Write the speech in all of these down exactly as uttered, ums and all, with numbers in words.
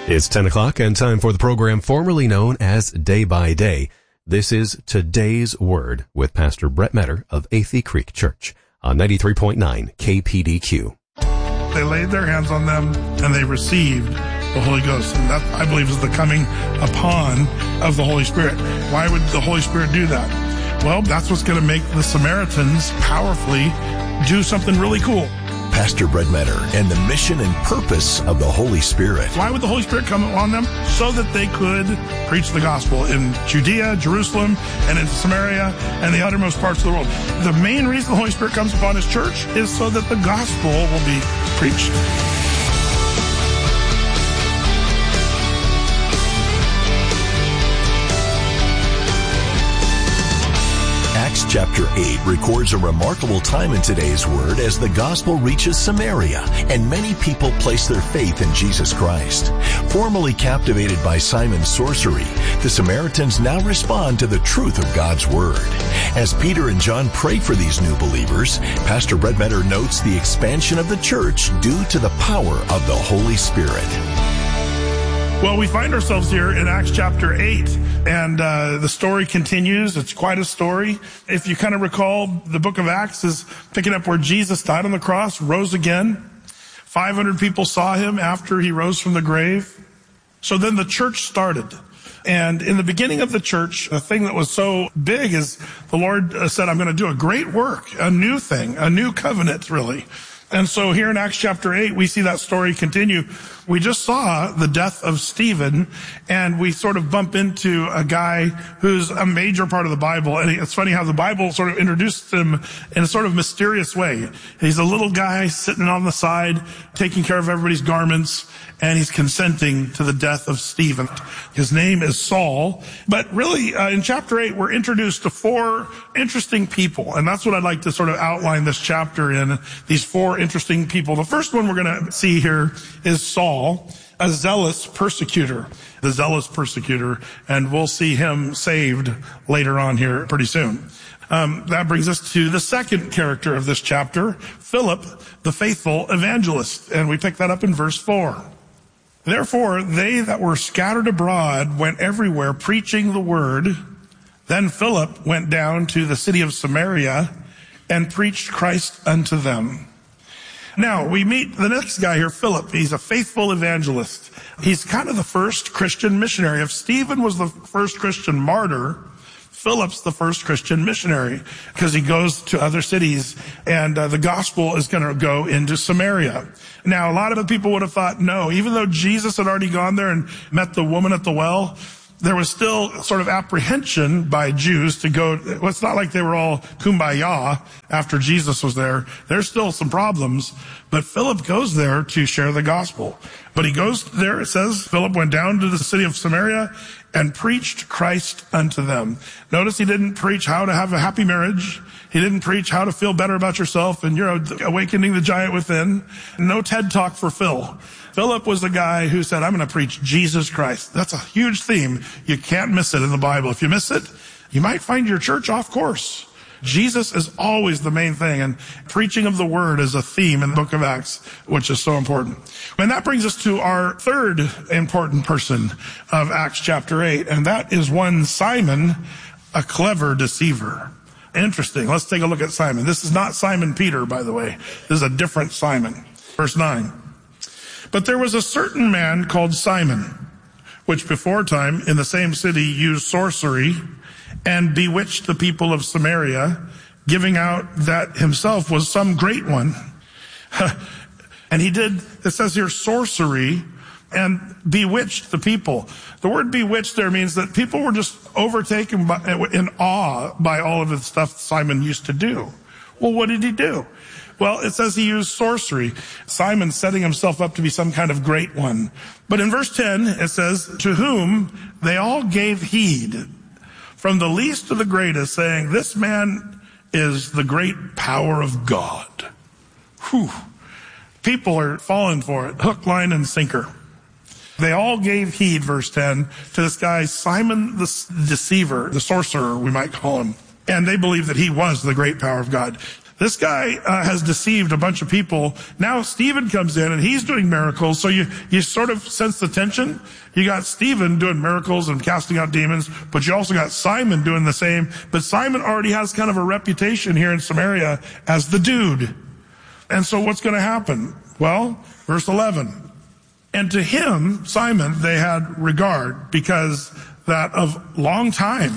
It's ten o'clock and time for the program formerly known as Day by Day. This is Today's Word with Pastor Brett Metter of Athey Creek Church on ninety-three point nine K P D Q. They laid their hands on them and they received the Holy Ghost. And that, I believe, is the coming upon of the Holy Spirit. Why would the Holy Spirit do that? Well, that's what's going to make the Samaritans powerfully do something really cool. Pastor Brett Metter and the mission and purpose of the Holy Spirit. Why would the Holy Spirit come on them? So that they could preach the gospel in Judea, Jerusalem, and in Samaria, and the uttermost parts of the world. The main reason the Holy Spirit comes upon His church is so that the gospel will be preached. Acts chapter eight records a remarkable time in today's word as the gospel reaches Samaria and many people place their faith in Jesus Christ. Formerly captivated by Simon's sorcery, the Samaritans now respond to the truth of God's word. As Peter and John pray for these new believers, Pastor Brett Metter notes the expansion of the church due to the power of the Holy Spirit. Well, we find ourselves here in Acts chapter eight, and uh, the story continues. It's quite a story. If you kind of recall, the book of Acts is picking up where Jesus died on the cross, rose again. five hundred people saw him after he rose from the grave. So then the church started. And in the beginning of the church, the thing that was so big is the Lord said, I'm going to do a great work, a new thing, a new covenant, really. And so here in Acts chapter eight, we see that story continue. We just saw the death of Stephen, and we sort of bump into a guy who's a major part of the Bible. And it's funny how the Bible sort of introduced him in a sort of mysterious way. He's a little guy sitting on the side, taking care of everybody's garments, and he's consenting to the death of Stephen. His name is Saul. But really, uh, in chapter eight, we're introduced to four interesting people. And that's what I'd like to sort of outline this chapter in, these four interesting people. The first one we're going to see here is Saul, a zealous persecutor. The zealous persecutor. And we'll see him saved later on here pretty soon. Um, that brings us to the second character of this chapter, Philip, the faithful evangelist. And we pick that up in verse four. Therefore, they that were scattered abroad went everywhere preaching the word. Then Philip went down to the city of Samaria and preached Christ unto them. Now, we meet the next guy here, Philip. He's a faithful evangelist. He's kind of the first Christian missionary. If Stephen was the first Christian martyr, Philip's the first Christian missionary because he goes to other cities, and uh, the gospel is going to go into Samaria. Now, a lot of the people would have thought, no, even though Jesus had already gone there and met the woman at the well, there was still sort of apprehension by Jews to go. Well, it's not like they were all kumbaya after Jesus was there. There's still some problems, but Philip goes there to share the gospel. But he goes there, it says, Philip went down to the city of Samaria and preached Christ unto them. Notice he didn't preach how to have a happy marriage. He didn't preach how to feel better about yourself and you're awakening the giant within. No TED Talk for Phil. Philip was the guy who said, I'm going to preach Jesus Christ. That's a huge theme. You can't miss it in the Bible. If you miss it, you might find your church off course. Jesus is always the main thing, and preaching of the word is a theme in the book of Acts, which is so important. And that brings us to our third important person of Acts chapter eight, and that is one Simon, a clever deceiver. Interesting. Let's take a look at Simon. This is not Simon Peter, by the way. This is a different Simon. Verse nine. But there was a certain man called Simon, which before time in the same city used sorcery and bewitched the people of Samaria, giving out that himself was some great one. And he did, it says here, sorcery and bewitched the people. The word bewitched there means that people were just overtaken by, in awe by all of the stuff Simon used to do. Well, what did he do? Well, it says he used sorcery. Simon setting himself up to be some kind of great one. But in verse ten, it says, to whom they all gave heed, from the least to the greatest, saying, this man is the great power of God. Whew. People are falling for it, hook, line, and sinker. They all gave heed, verse ten, to this guy, Simon the deceiver, the sorcerer, we might call him. And they believed that he was the great power of God. This guy uh, has deceived a bunch of people. Now Stephen comes in and he's doing miracles. So you, you sort of sense the tension. You got Stephen doing miracles and casting out demons, but you also got Simon doing the same. But Simon already has kind of a reputation here in Samaria as the dude. And so what's going to happen? Well, verse eleven. And to him, Simon, they had regard because that of long time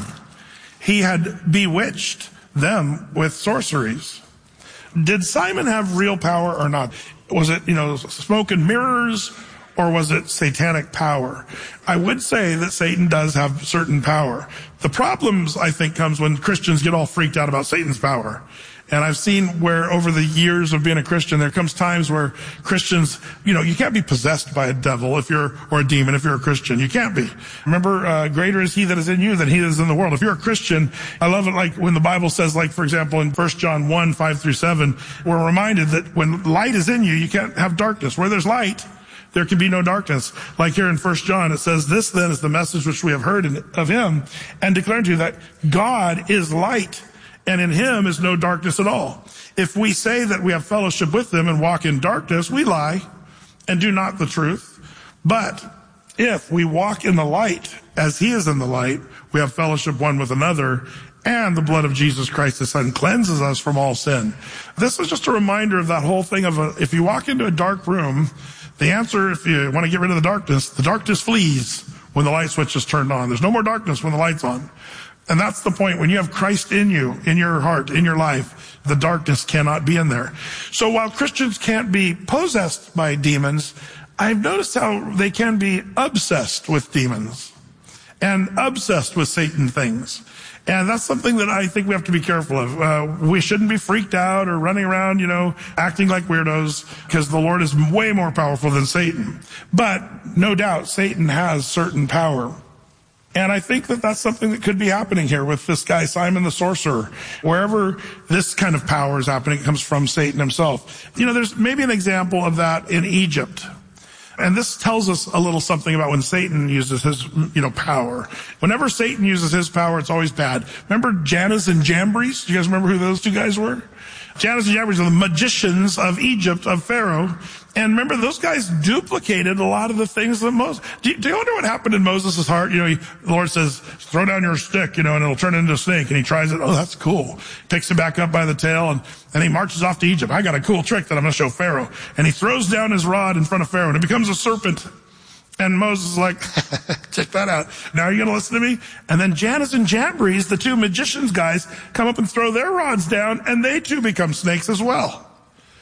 he had bewitched them with sorceries. Did Simon have real power or not? Was it, you know, smoke and mirrors, or was it satanic power? I would say that Satan does have certain power. The problems, I think, comes when Christians get all freaked out about Satan's power. And I've seen where over the years of being a Christian, there comes times where Christians, you know, you can't be possessed by a devil if you're, or a demon if you're a Christian. You can't be. Remember, uh, greater is he that is in you than he that is in the world. If you're a Christian, I love it like when the Bible says, like, for example, in First John one, five through seven, we're reminded that when light is in you, you can't have darkness. Where there's light, there can be no darkness. Like here in First John, it says, this then is the message which we have heard of him and declared to you that God is light. And in him is no darkness at all. If we say that we have fellowship with him and walk in darkness, we lie and do not the truth. But if we walk in the light as he is in the light, we have fellowship one with another, and the blood of Jesus Christ, his son, cleanses us from all sin. This is just a reminder of that whole thing of a, if you walk into a dark room, the answer, if you want to get rid of the darkness, the darkness flees when the light switch is turned on. There's no more darkness when the light's on. And that's the point. When you have Christ in you, in your heart, in your life, the darkness cannot be in there. So while Christians can't be possessed by demons, I've noticed how they can be obsessed with demons and obsessed with Satan things. And that's something that I think we have to be careful of. Uh, we shouldn't be freaked out or running around, you know, acting like weirdos, because the Lord is way more powerful than Satan. But no doubt, Satan has certain power. And I think that that's something that could be happening here with this guy, Simon the sorcerer. Wherever this kind of power is happening, it comes from Satan himself. You know, there's maybe an example of that in Egypt. And this tells us a little something about when Satan uses his, you know, power. Whenever Satan uses his power, it's always bad. Remember Jannes and Jambres? Do you guys remember who those two guys were? Jannes and Jambres are the magicians of Egypt, of Pharaoh. And remember, those guys duplicated a lot of the things that Moses... Do you, do you wonder what happened in Moses' heart? You know, he, the Lord says, throw down your stick, you know, and it'll turn into a snake. And he tries it. Oh, that's cool. Picks it back up by the tail, and, and he marches off to Egypt. I got a cool trick that I'm going to show Pharaoh. And he throws down his rod in front of Pharaoh, and it becomes a serpent. And Moses is like, check that out. Now are you going to listen to me? And then Jannes and Jambres, the two magicians guys, come up and throw their rods down, and they too become snakes as well.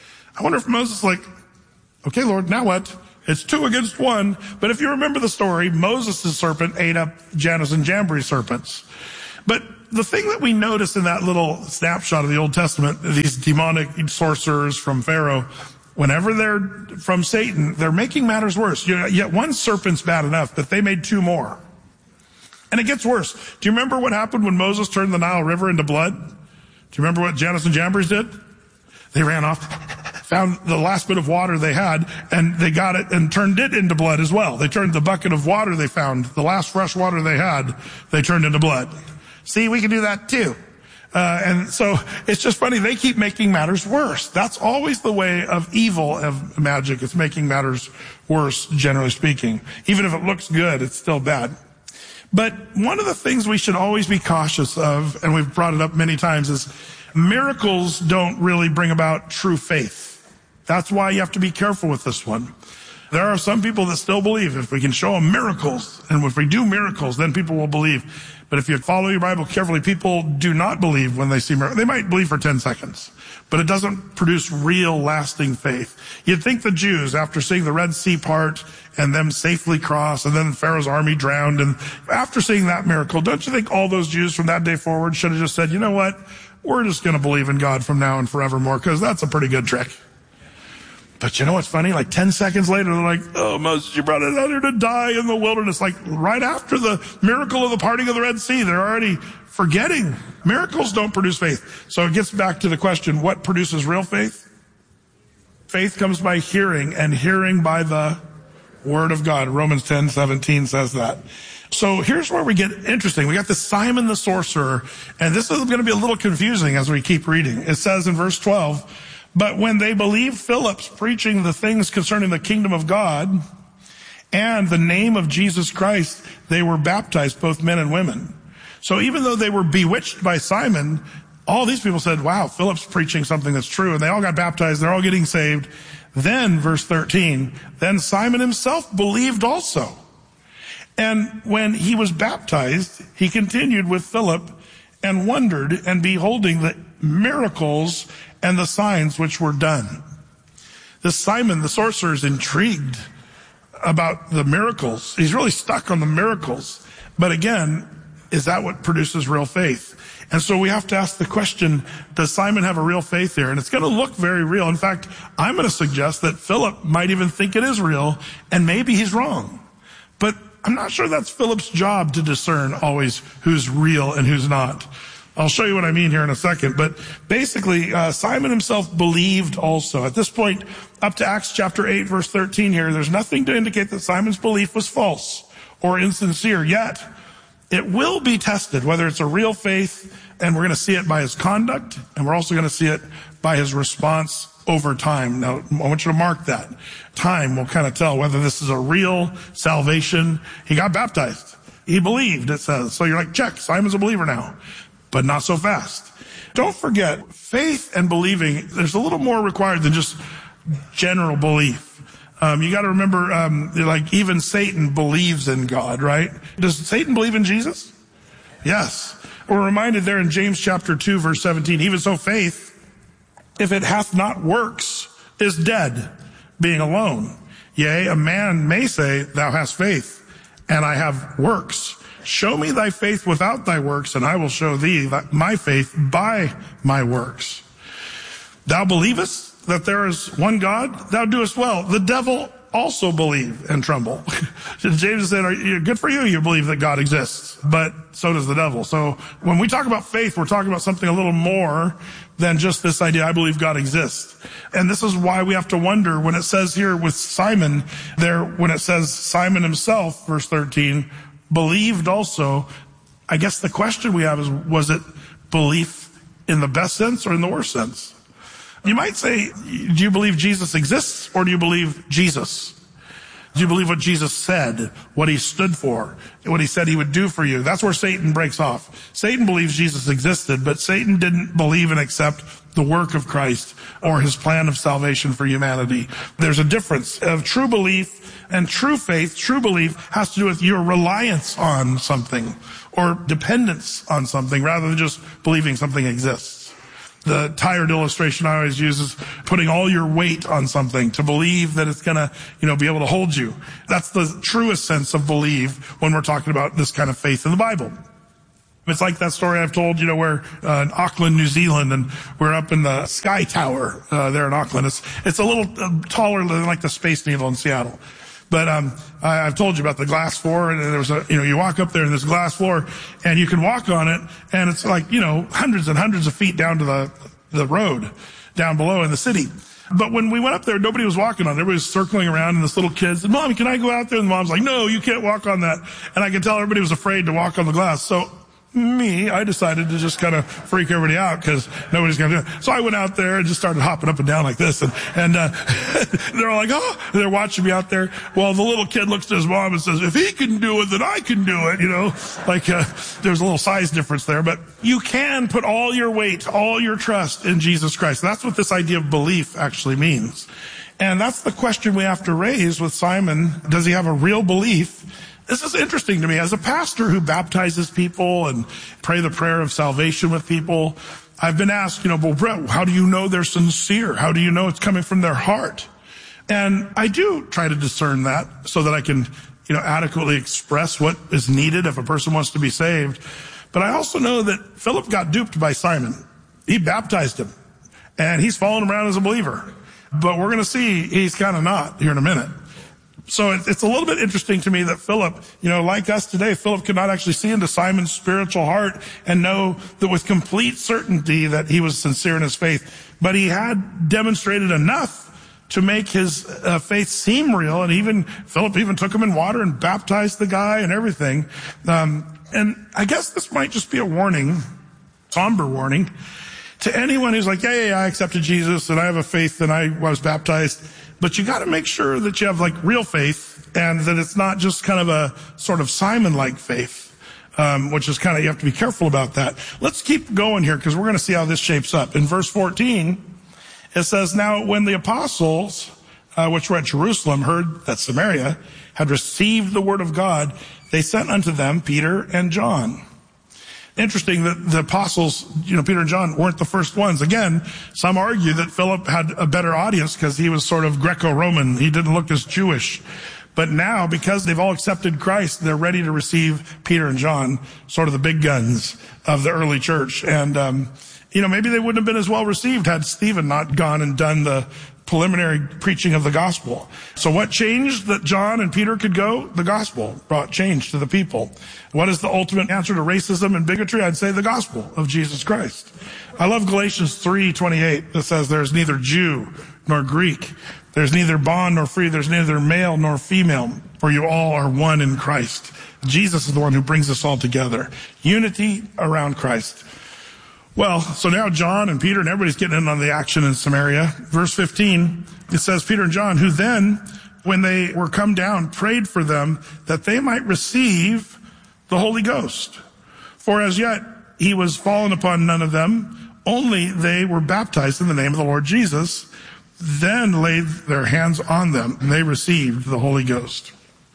I wonder if Moses is like, okay, Lord, now what? It's two against one. But if you remember the story, Moses' serpent ate up Jannes and Jambres' serpents. But the thing that we notice in that little snapshot of the Old Testament, these demonic sorcerers from Pharaoh, whenever they're from Satan, they're making matters worse. You know, yet one serpent's bad enough, but they made two more. And it gets worse. Do you remember what happened when Moses turned the Nile River into blood? Do you remember what Jannes and Jambres did? They ran off, found the last bit of water they had, and they got it and turned it into blood as well. They turned the bucket of water they found, the last fresh water they had, they turned into blood. See, we can do that too. Uh, and so it's just funny. They keep making matters worse. That's always the way of evil, of magic. It's making matters worse, generally speaking. Even if it looks good, it's still bad. But one of the things we should always be cautious of, and we've brought it up many times, is miracles don't really bring about true faith. That's why you have to be careful with this one. There are some people that still believe if we can show them miracles, and if we do miracles, then people will believe. But if you follow your Bible carefully, people do not believe when they see miracles. They might believe for ten seconds, but it doesn't produce real lasting faith. You'd think the Jews, after seeing the Red Sea part and them safely cross, and then Pharaoh's army drowned, and after seeing that miracle, don't you think all those Jews from that day forward should have just said, you know what? We're just going to believe in God from now and forevermore, because that's a pretty good trick. But you know what's funny? Like ten seconds later, they're like, oh, Moses, you brought us out here to die in the wilderness. Like right after the miracle of the parting of the Red Sea, they're already forgetting. Miracles don't produce faith. So it gets back to the question, what produces real faith? Faith comes by hearing, and hearing by the Word of God. Romans ten seventeen says that. So here's where we get interesting. We got this Simon the sorcerer, and this is going to be a little confusing as we keep reading. It says in verse twelve, but when they believed Philip's preaching the things concerning the kingdom of God and the name of Jesus Christ, they were baptized, both men and women. So even though they were bewitched by Simon, all these people said, wow, Philip's preaching something that's true. And they all got baptized. They're all getting saved. Then, verse thirteen, then Simon himself believed also. And when he was baptized, he continued with Philip and wondered and beholding the miracles and the signs which were done. This Simon, the sorcerer, is intrigued about the miracles. He's really stuck on the miracles. But again, is that what produces real faith? And so we have to ask the question, does Simon have a real faith here? And it's going to look very real. In fact, I'm going to suggest that Philip might even think it is real, and maybe he's wrong. But I'm not sure that's Philip's job to discern always who's real and who's not. I'll show you what I mean here in a second. But basically, uh, Simon himself believed also. At this point, up to Acts chapter eight, verse thirteen here, there's nothing to indicate that Simon's belief was false or insincere. Yet, it will be tested, whether it's a real faith, and we're going to see it by his conduct, and we're also going to see it by his response over time. Now, I want you to mark that. Time will kind of tell whether this is a real salvation. He got baptized. He believed, it says. So you're like, check, Simon's a believer now. But not so fast. Don't forget, faith and believing, there's a little more required than just general belief. Um, you got to remember, um, like even Satan believes in God, right? Does Satan believe in Jesus? Yes. We're reminded there in James chapter two, verse seventeen, even so faith, if it hath not works, is dead, being alone. Yea, a man may say, thou hast faith, and I have works. Show me thy faith without thy works, and I will show thee my faith by my works. Thou believest that there is one God? Thou doest well. The devil also believe and tremble. James said, good for you, you believe that God exists, but so does the devil. So when we talk about faith, we're talking about something a little more than just this idea, I believe God exists. And this is why we have to wonder when it says here with Simon there, when it says Simon himself, verse thirteen, believed also, I guess the question we have is, was it belief in the best sense or in the worst sense? You might say, do you believe Jesus exists or do you believe Jesus? Do you believe what Jesus said, what he stood for, what he said he would do for you? That's where Satan breaks off. Satan believes Jesus existed, but Satan didn't believe and accept the work of Christ or his plan of salvation for humanity. There's a difference of true belief and true faith. True belief has to do with your reliance on something or dependence on something rather than just believing something exists. The tired illustration I always use is putting all your weight on something to believe that it's gonna, you know, be able to hold you. That's the truest sense of believe when we're talking about this kind of faith in the Bible. It's like that story I've told, you know, where uh, in Auckland, New Zealand, and we're up in the Sky Tower uh, there in Auckland. It's it's a little uh, taller than like the Space Needle in Seattle. But um I, I've told you about the glass floor, and there was a, you know, you walk up there in this glass floor, and you can walk on it, and it's like, you know, hundreds and hundreds of feet down to the the road down below in the city. But when we went up there, nobody was walking on it. Everybody was circling around, and this little kid said, Mom, can I go out there? And the mom's like, no, you can't walk on that. And I could tell everybody was afraid to walk on the glass. So me, I decided to just kind of freak everybody out because nobody's going to do it. So I went out there and just started hopping up and down like this. And, and, uh, they're all like, oh, and they're watching me out there. Well, the little kid looks to his mom and says, if he can do it, then I can do it. You know, like, uh, there's a little size difference there, but you can put all your weight, all your trust in Jesus Christ. That's what this idea of belief actually means. And that's the question we have to raise with Simon. Does he have a real belief? This is interesting to me. As a pastor who baptizes people and pray the prayer of salvation with people, I've been asked, you know, well, Brett, how do you know they're sincere? How do you know it's coming from their heart? And I do try to discern that so that I can, you know, adequately express what is needed if a person wants to be saved. But I also know that Philip got duped by Simon. He baptized him, and he's following him around as a believer. But we're going to see he's kind of not here in a minute. So it's a little bit interesting to me that Philip, you know, like us today, Philip could not actually see into Simon's spiritual heart and know that with complete certainty that he was sincere in his faith. But he had demonstrated enough to make his uh, faith seem real. And even Philip even took him in water and baptized the guy and everything. Um, and I guess this might just be a warning, somber warning, to anyone who's like, yeah, yeah, yeah, I accepted Jesus and I have a faith and I was baptized. But you got to make sure that you have like real faith and that it's not just kind of a sort of Simon-like faith. Um, which is kind of, you have to be careful about that. Let's keep going here because we're going to see how this shapes up. In verse fourteen, it says, now when the apostles, uh, which were at Jerusalem, heard that Samaria had received the word of God, they sent unto them Peter and John. Interesting that the apostles, you know, Peter and John weren't the first ones. Again, some argue that Philip had a better audience because he was sort of Greco-Roman. He didn't look as Jewish. But now, because they've all accepted Christ, they're ready to receive Peter and John, sort of the big guns of the early church. And, um, you know, maybe they wouldn't have been as well received had Stephen not gone and done the preliminary preaching of the gospel. So what changed that John and Peter could go? The gospel brought change to the people. What is the ultimate answer to racism and bigotry? I'd say the gospel of Jesus Christ. I love Galatians three twenty-eight that says there's neither Jew nor Greek. There's neither bond nor free. There's neither male nor female, for you all are one in Christ. Jesus is the one who brings us all together. Unity around Christ. Well, so now John and Peter and everybody's getting in on the action in Samaria. Verse fifteen, it says, Peter and John, who then, when they were come down, prayed for them that they might receive the Holy Ghost. For as yet he was fallen upon none of them, only they were baptized in the name of the Lord Jesus. Then laid their hands on them, and they received the Holy Ghost.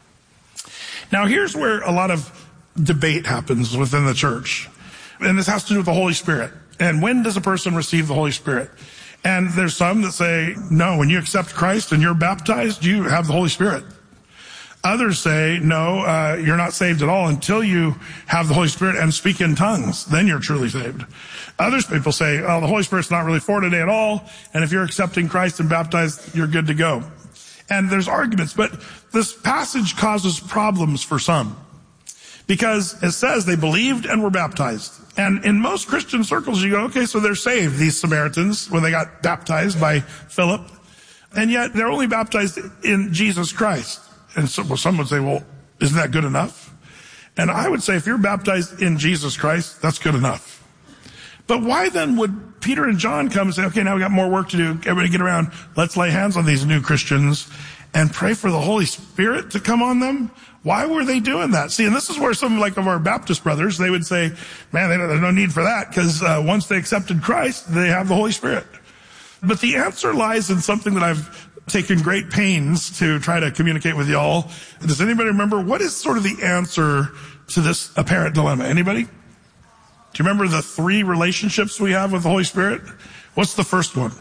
Now here's where a lot of debate happens within the church. And this has to do with the Holy Spirit. And when does a person receive the Holy Spirit? And there's some that say, no, when you accept Christ and you're baptized, you have the Holy Spirit. Others say, no, uh, you're not saved at all until you have the Holy Spirit and speak in tongues. Then you're truly saved. Others people say, oh, the Holy Spirit's not really for today at all. And if you're accepting Christ and baptized, you're good to go. And there's arguments, but this passage causes problems for some. Because it says they believed and were baptized. And in most Christian circles, you go, okay, so they're saved, these Samaritans, when they got baptized by Philip. And yet they're only baptized in Jesus Christ. And so, well, some would say, well, isn't that good enough? And I would say if you're baptized in Jesus Christ, that's good enough. But why then would Peter and John come and say, okay, now we got more work to do. Everybody get around. Let's lay hands on these new Christians and pray for the Holy Spirit to come on them? Why were they doing that? See, and this is where some like of our Baptist brothers, they would say, man, there's no need for that because uh, once they accepted Christ, they have the Holy Spirit. But the answer lies in something that I've taken great pains to try to communicate with y'all. Does anybody remember what is sort of the answer to this apparent dilemma? Anybody? Do you remember the three relationships we have with the Holy Spirit? What's the first one?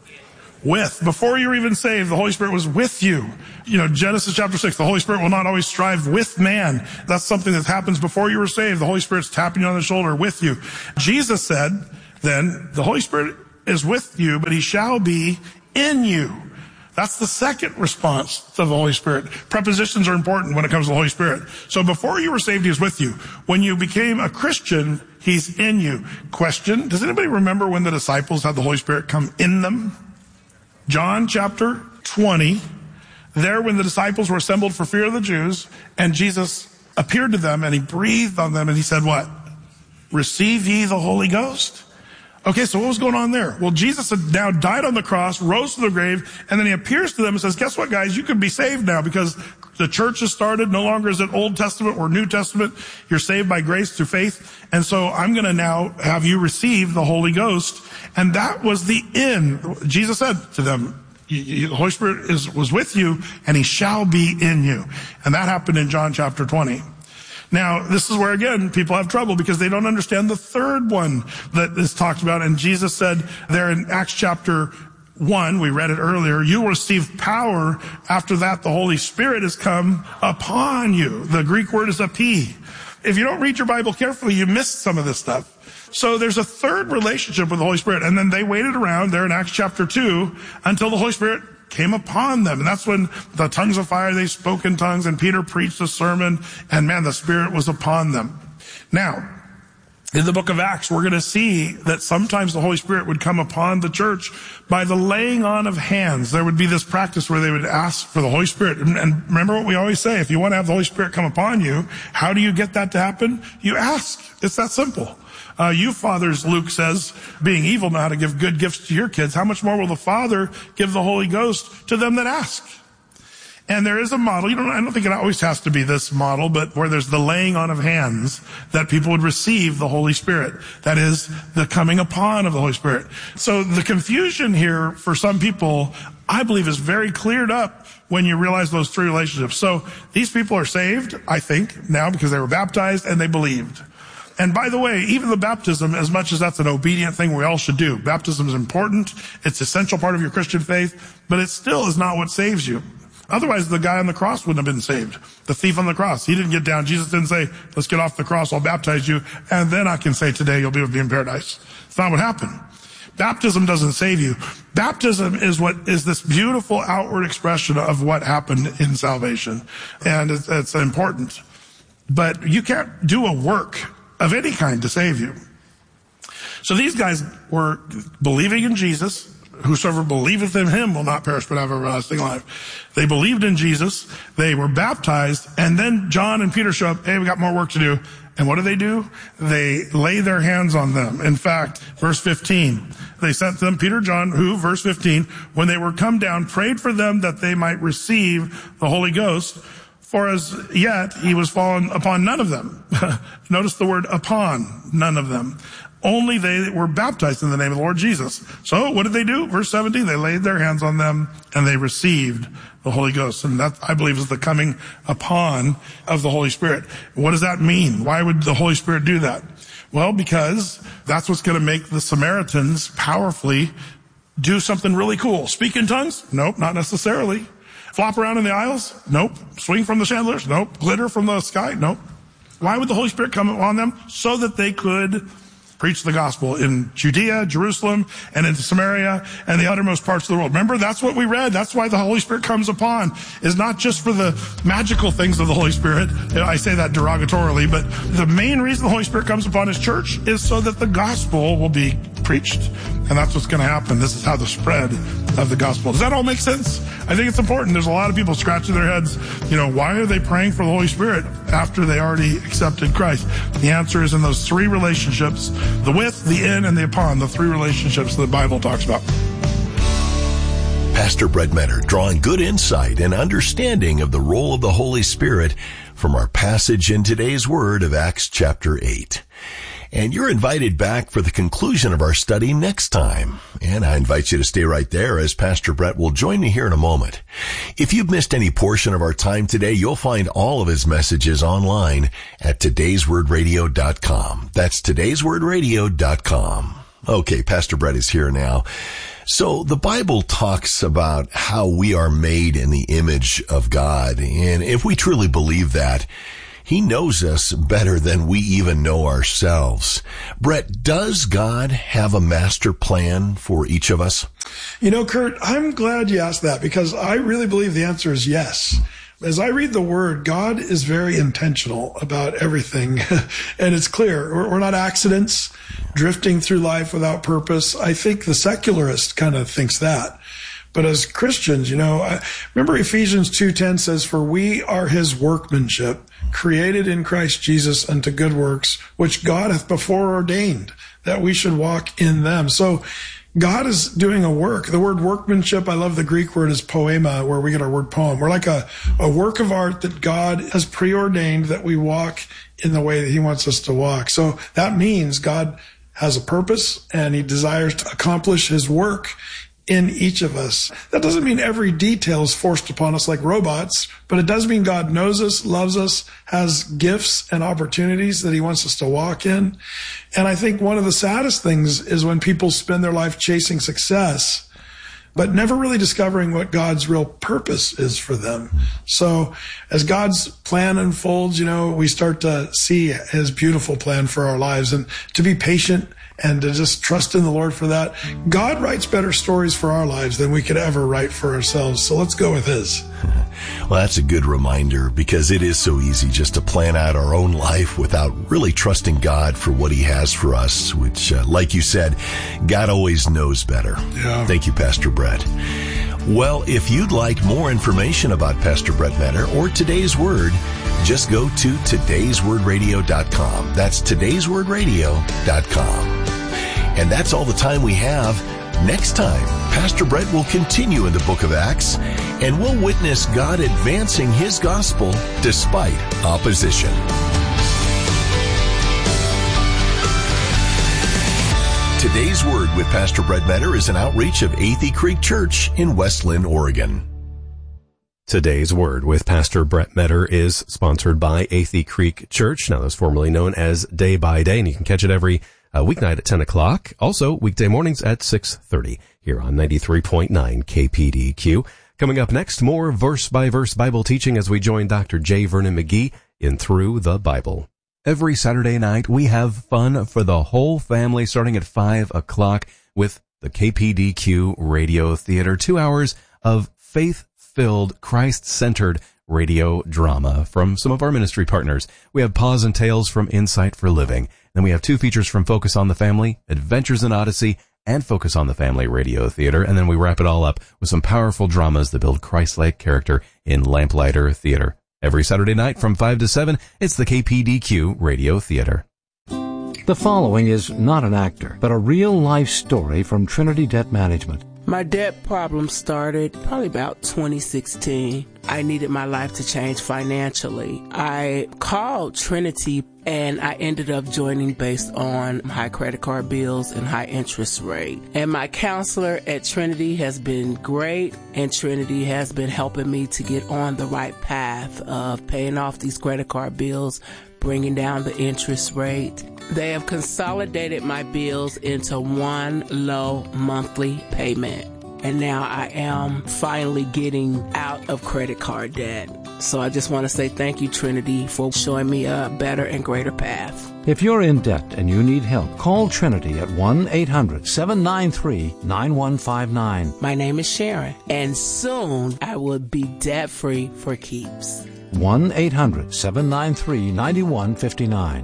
With. Before you were even saved, the Holy Spirit was with you. You know, Genesis chapter six, the Holy Spirit will not always strive with man. That's something that happens before you were saved. The Holy Spirit's tapping you on the shoulder with you. Jesus said, then, the Holy Spirit is with you, but he shall be in you. That's the second response to the Holy Spirit. Prepositions are important when it comes to the Holy Spirit. So before you were saved, he was with you. When you became a Christian, he's in you. Question, does anybody remember when the disciples had the Holy Spirit come in them? John chapter twenty, there when the disciples were assembled for fear of the Jews, and Jesus appeared to them and he breathed on them and he said what? Receive ye the Holy Ghost? Okay, so what was going on there? Well, Jesus had now died on the cross, rose to the grave, and then he appears to them and says, guess what, guys? You can be saved now because the church has started. No longer is it Old Testament or New Testament. You're saved by grace through faith. And so I'm going to now have you receive the Holy Ghost. And that was the end. Jesus said to them, the Holy Spirit is, was with you and he shall be in you. And that happened in John chapter twenty. Now, this is where, again, people have trouble because they don't understand the third one that is talked about. And Jesus said there in Acts chapter one, we read it earlier, you will receive power. After that, the Holy Spirit has come upon you. The Greek word is epi. If you don't read your Bible carefully, you miss some of this stuff. So there's a third relationship with the Holy Spirit. And then they waited around there in Acts chapter two until the Holy Spirit came upon them. And that's when the tongues of fire, they spoke in tongues, and Peter preached a sermon, and man, the Spirit was upon them. Now, In the book of Acts, we're going to see that sometimes the Holy Spirit would come upon the church by the laying on of hands. There would be this practice where they would ask for the Holy Spirit. And, and remember what we always say, if you want to have the Holy Spirit come upon you, how do you get that to happen? You ask. It's that simple. Uh, you fathers, Luke says, being evil, know how to give good gifts to your kids. How much more will the Father give the Holy Ghost to them that ask? And there is a model, you don't, I don't think it always has to be this model, but where there's the laying on of hands that people would receive the Holy Spirit. That is the coming upon of the Holy Spirit. So the confusion here for some people, I believe, is very cleared up when you realize those three relationships. So these people are saved, I think, now because they were baptized and they believed. And by the way, even the baptism, as much as that's an obedient thing we all should do, baptism is important. It's an essential part of your Christian faith, but it still is not what saves you. Otherwise, the guy on the cross wouldn't have been saved. The thief on the cross, he didn't get down. Jesus didn't say, let's get off the cross, I'll baptize you, and then I can say today you'll be with me in paradise. It's not what happened. Baptism doesn't save you. Baptism is what is this beautiful outward expression of what happened in salvation. And it's, it's important. But you can't do a work of any kind to save you. So these guys were believing in Jesus. Whosoever believeth in him will not perish but have everlasting life. They believed in Jesus. They were baptized. And then John and Peter show up. Hey, we got more work to do. And what do they do? They lay their hands on them. In fact, verse fifteen, they sent them, Peter, John, who, verse fifteen, when they were come down, prayed for them that they might receive the Holy Ghost. For as yet he was fallen upon none of them. Notice the word upon, none of them. Only they were baptized in the name of the Lord Jesus. So what did they do? Verse seventeen, they laid their hands on them and they received the Holy Ghost. And that, I believe, is the coming upon of the Holy Spirit. What does that mean? Why would the Holy Spirit do that? Well, because that's what's going to make the Samaritans powerfully do something really cool. Speak in tongues? Nope, not necessarily. Flop around in the aisles? Nope. Swing from the chandeliers? Nope. Glitter from the sky? Nope. Why would the Holy Spirit come on them? So that they could preach the gospel in Judea, Jerusalem, and into Samaria, and the uttermost parts of the world. Remember, that's what we read. That's why the Holy Spirit comes upon, is not just for the magical things of the Holy Spirit. I say that derogatorily, but the main reason the Holy Spirit comes upon his church is so that the gospel will be preached. And that's what's going to happen. This is how the spread of the gospel. Does that all make sense? I think it's important. There's a lot of people scratching their heads. You know, why are they praying for the Holy Spirit after they already accepted Christ? The answer is in those three relationships, the with, the in, and the upon, the three relationships that the Bible talks about. Pastor Brett Metter drawing good insight and understanding of the role of the Holy Spirit from our passage in today's Word of Acts chapter eight. And you're invited back for the conclusion of our study next time. And I invite you to stay right there as Pastor Brett will join me here in a moment. If you've missed any portion of our time today, you'll find all of his messages online at todays word radio dot com. That's todays word radio dot com. Okay, Pastor Brett is here now. So the Bible talks about how we are made in the image of God. And if we truly believe that, He knows us better than we even know ourselves. Brett, does God have a master plan for each of us? You know, Kurt, I'm glad you asked that because I really believe the answer is yes. As I read the Word, God is very intentional about everything. And it's clear. We're not accidents drifting through life without purpose. I think the secularist kind of thinks that. But as Christians, you know, I remember Ephesians two ten says, for we are his workmanship, created in Christ Jesus unto good works, which God hath before ordained that we should walk in them. So God is doing a work. The word workmanship, I love the Greek word is poema, where we get our word poem. We're like a, a work of art that God has preordained that we walk in the way that he wants us to walk. So that means God has a purpose and he desires to accomplish his work in each of us. That doesn't mean every detail is forced upon us like robots, but it does mean God knows us, loves us, has gifts and opportunities that he wants us to walk in. And I think one of the saddest things is when people spend their life chasing success, but never really discovering what God's real purpose is for them. So as God's plan unfolds, you know, we start to see his beautiful plan for our lives and to be patient and to just trust in the Lord for that. God writes better stories for our lives than we could ever write for ourselves. So let's go with His. Well, that's a good reminder, because it is so easy just to plan out our own life without really trusting God for what He has for us, which, uh, like you said, God always knows better. Yeah. Thank you, Pastor Brett. Well, if you'd like more information about Pastor Brett Metter or Today's Word, just go to todays word radio dot com. That's todays word radio dot com. And that's all the time we have. Next time, Pastor Brett will continue in the book of Acts, and we'll witness God advancing His gospel despite opposition. Today's Word with Pastor Brett Metter is an outreach of Athey Creek Church in West Linn, Oregon. Today's Word with Pastor Brett Metter is sponsored by Athey Creek Church. Now, that's formerly known as Day by Day, and you can catch it every uh, weeknight at ten o'clock. Also, weekday mornings at six thirty here on ninety-three point nine K P D Q. Coming up next, more verse-by-verse Bible teaching as we join Doctor J. Vernon McGee in Through the Bible. Every Saturday night, we have fun for the whole family starting at five o'clock with the K P D Q Radio Theater. Two hours of faith-filled, Christ-centered radio drama from some of our ministry partners. We have Pause and Tales from Insight for Living. Then we have two features from Focus on the Family, Adventures in Odyssey, and Focus on the Family Radio Theater. And then we wrap it all up with some powerful dramas that build Christ-like character in Lamplighter Theater. Every Saturday night from five to seven, it's the K P D Q Radio Theater. The following is not an actor, but a real-life story from Trinity Debt Management. My debt problem started probably about twenty sixteen. I needed my life to change financially. I called Trinity and I ended up joining based on high credit card bills and high interest rate. And my counselor at Trinity has been great, and Trinity has been helping me to get on the right path of paying off these credit card bills, bringing down the interest rate. They have consolidated my bills into one low monthly payment. And now I am finally getting out of credit card debt. So I just want to say thank you, Trinity, for showing me a better and greater path. If you're in debt and you need help, call Trinity at one eight hundred seven nine three nine one five nine. My name is Sharon, and soon I will be debt-free for keeps. one eight hundred seven nine three nine one five nine.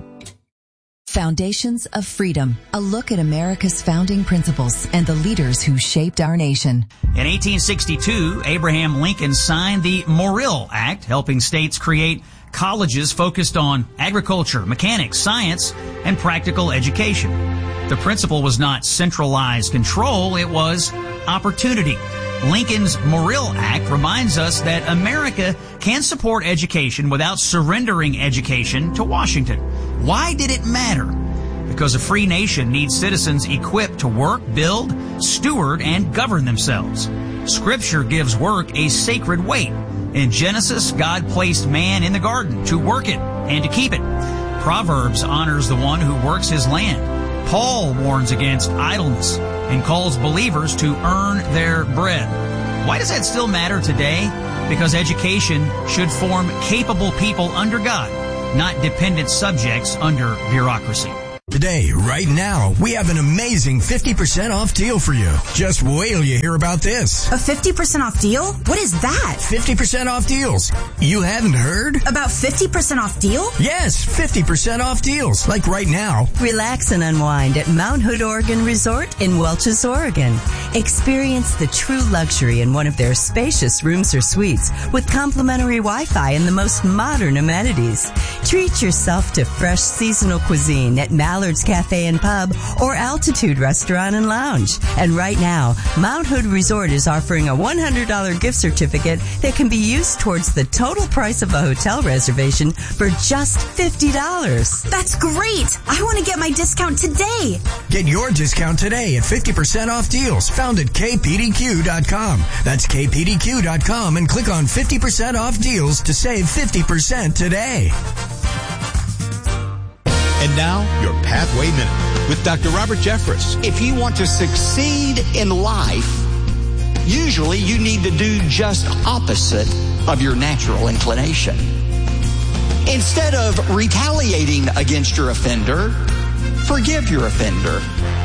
Foundations of Freedom, a look at America's founding principles and the leaders who shaped our nation. In eighteen sixty-two, Abraham Lincoln signed the Morrill Act, helping states create colleges focused on agriculture, mechanics, science, and practical education. The principle was not centralized control, it was opportunity. Lincoln's Morrill Act reminds us that America can support education without surrendering education to Washington. Why did it matter? Because a free nation needs citizens equipped to work, build, steward, and govern themselves. Scripture gives work a sacred weight. In Genesis, God placed man in the garden to work it and to keep it. Proverbs honors the one who works his land. Paul warns against idleness and calls believers to earn their bread. Why does that still matter today? Because education should form capable people under God, not dependent subjects under bureaucracy. Today, right now, we have an amazing fifty percent off deal for you. Just wait till you hear about this. A fifty percent off deal? What is that? fifty percent off deals. You haven't heard? About fifty percent off deal? Yes, fifty percent off deals. Like right now. Relax and unwind at Mount Hood Oregon Resort in Welches, Oregon. Experience the true luxury in one of their spacious rooms or suites with complimentary Wi-Fi and the most modern amenities. Treat yourself to fresh seasonal cuisine at Mallard's Cafe and Pub or Altitude Restaurant and Lounge. And right now, Mount Hood Resort is offering a one hundred dollars gift certificate that can be used towards the total price of a hotel reservation for just fifty dollars. That's great! I want to get my discount today. Get your discount today at fifty percent off deals found at K P D Q dot com. That's K P D Q dot com and click on fifty percent off deals to save fifty percent today. And now, your Pathway Minute with Doctor Robert Jeffress. If you want to succeed in life, usually you need to do just opposite of your natural inclination. Instead of retaliating against your offender, forgive your offender.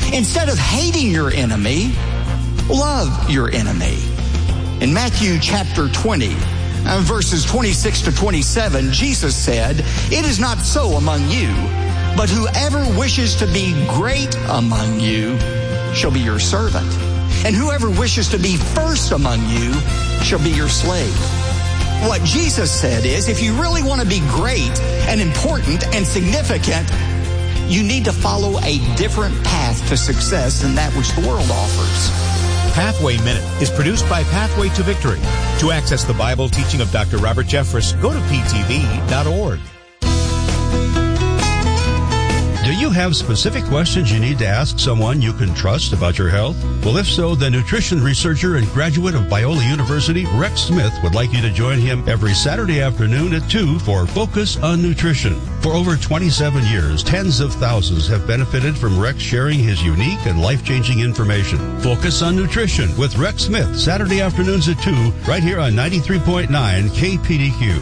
Instead of hating your enemy, love your enemy. In Matthew chapter twenty, uh, verses twenty-six to twenty-seven, Jesus said, "It is not so among you, but whoever wishes to be great among you shall be your servant. And whoever wishes to be first among you shall be your slave." What Jesus said is, if you really want to be great and important and significant, you need to follow a different path to success than that which the world offers. Pathway Minute is produced by Pathway to Victory. To access the Bible teaching of Doctor Robert Jeffress, go to p t v dot org. Do you have specific questions you need to ask someone you can trust about your health? Well, if so, the nutrition researcher and graduate of Biola University, Rex Smith, would like you to join him every Saturday afternoon at two for Focus on Nutrition. For over twenty-seven years, tens of thousands have benefited from Rex sharing his unique and life-changing information. Focus on Nutrition with Rex Smith, Saturday afternoons at two, right here on ninety-three point nine K P D Q.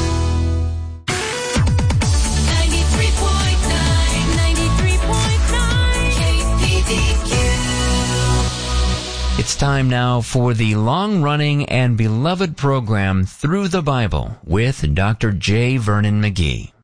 It's time now for the long-running and beloved program Through the Bible with Doctor J. Vernon McGee.